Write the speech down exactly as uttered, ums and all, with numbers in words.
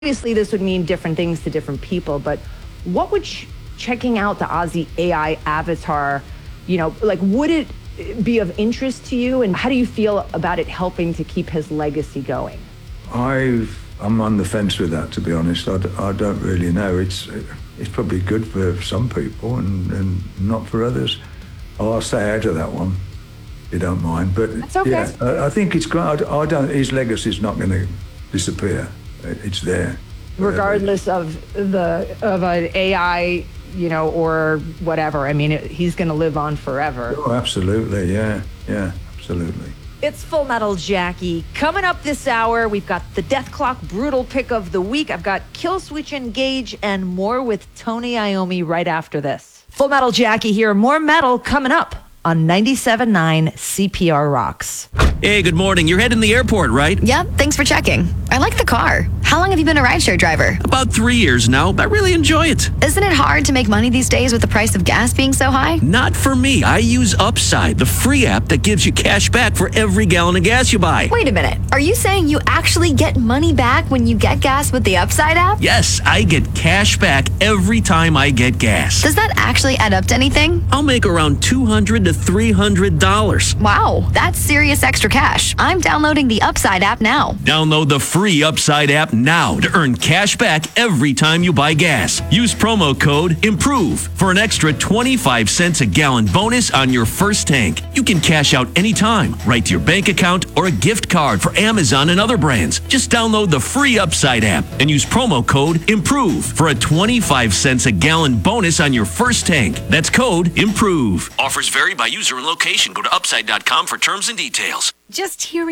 obviously this would mean different things to different people, but what would ch- checking out the Ozzy A I avatar, you know, like, would it be of interest to you? And how do you feel about it helping to keep his legacy going? I've, I'm on the fence with that, to be honest. I, d- I don't really know. It's it's probably good for some people and, and not for others. I'll stay out of that one, if you don't mind. But That's okay. yeah, I, I think it's great. I, I don't. His legacy's not going to disappear. It's there. Regardless of the of an A I, you know, or whatever. I mean, it, he's going to live on forever. Oh, absolutely. Yeah. Yeah. Absolutely. It's Full Metal Jackie. Coming up this hour, we've got the Death Clock Brutal Pick of the Week. I've got Killswitch Engage and more with Tony Iommi right after this. Full Metal Jackie here. More metal coming up on ninety-seven point nine C P R Rocks. Hey, good morning. You're heading to the airport, right? Yep, thanks for checking. I like the car. How long have you been a rideshare driver? About three years now. I really enjoy it. Isn't it hard to make money these days with the price of gas being so high? Not for me. I use Upside, the free app that gives you cash back for every gallon of gas you buy. Wait a minute. Are you saying you actually get money back when you get gas with the Upside app? Yes, I get cash back every time I get gas. Does that actually add up to anything? I'll make around two hundred to three hundred dollars. Wow, that's serious extra cash. I'm downloading the Upside app now. Download the free Upside app now to earn cash back every time you buy gas. Use promo code IMPROVE for an extra twenty-five cents a gallon bonus on your first tank. You can cash out anytime, right to your bank account or a gift card for Amazon and other brands. Just download the free Upside app and use promo code IMPROVE for a twenty-five cents a gallon bonus on your first tank. That's code IMPROVE. Offers vary by user and location. Go to upside dot com for terms and details. Just hearing